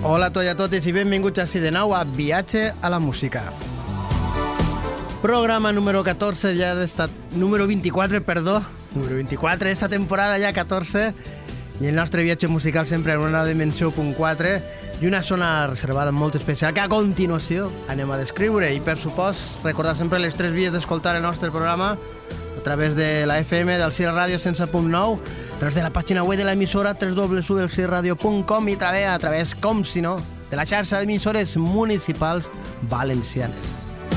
Hola a tots i a totes i benvinguts així de nou a Viatge a la Música. Programa número 14, ja d'estat... Número 24, perdó. Número 24, esta temporada ja 14. I el nostre viatge musical sempre en una dimensió .4 i una zona reservada molt especial que a continuació anem a descriure. I per supost, recordar sempre les tres vies d'escoltar el nostre programa a través de la FM, del CIR Ràdio 100.9, a través de la pàgina web de l'emissora www.elcirradio.com i a través, com si no, de la xarxa d'emissores municipals valencianes.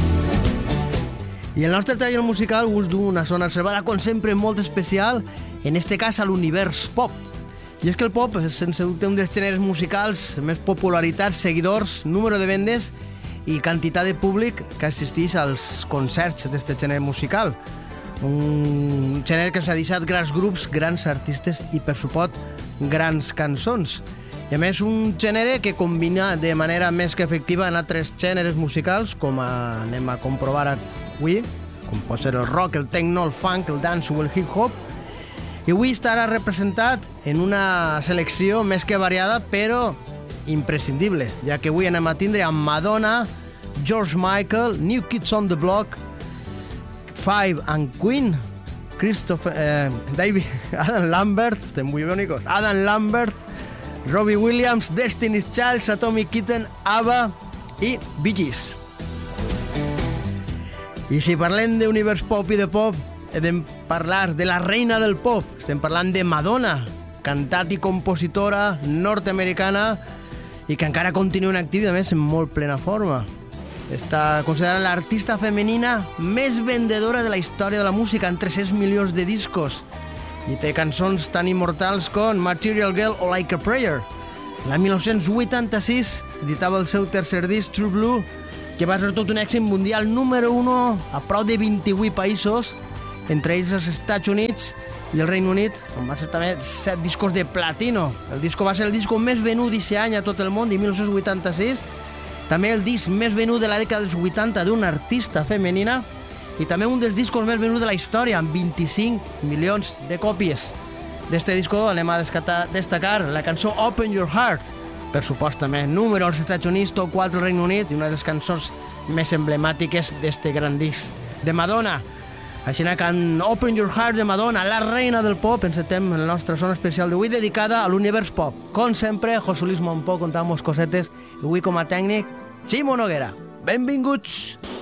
I el nostre taller musical us du una zona reservada, com sempre, molt especial, en este cas a l'univers pop. I és que el pop, sense dubte, un dels gèneres musicals més popularitats, seguidors, número de vendes i quantitat de públic que assisteix als concerts d'aquest gènere musical. Un gènere que ens ha deixat grans grups, grans artistes i, per supost, grans cançons. I a més, un gènere que combina de manera més que efectiva en altres gèneres musicals, com anem a comprovar avui, com pot ser el rock, el techno, el funk, el dance o el hip-hop. I avui estarà representat en una selecció més que variada, però imprescindible, ja que avui anem a tindre amb Madonna, George Michael, New Kids on the Block, Five and Queen, Adam Lambert, estem muy bonitos, Adam Lambert, Robbie Williams, Destiny's Child, Atomic Kitten, ABBA i Bee Gees. I si parlem d'univers pop i de pop, hem de parlar de la reina del pop. Estem parlant de Madonna, cantant i compositora nord-americana i que encara continua en actiu i a més en molt plena forma. Està considerada l'artista femenina més vendedora de la història de la música, amb 300 milions de discos. I té cançons tan immortals com Material Girl o Like a Prayer. L'any 1986 editava el seu tercer disc, True Blue, que va ser tot un èxit mundial número 1 a prop de 28 països, entre ells els Estats Units i el Regne Unit, on va ser també 7 discos de platino. El disco va ser el disco més venut d'aquest any a tot el món, de 1986, també el disc més venut de la dècada dels 80 d'una artista femenina i també un dels discos més venuts de la història, amb 25 milions de còpies. D'este disco anem a destacar la cançó Open Your Heart, per supost també número als Estats Units, top 4 al Regne Unit i una de les cançons més emblemàtiques d'este gran disc de Madonna. Així que en Open Your Heart de Madonna, la reina del pop, encetem la nostra zona especial d'avui dedicada a l'univers pop. Com sempre, José Luis Montpó contamos cosetes, avui com a tècnic, Ximo Noguera. Benvinguts!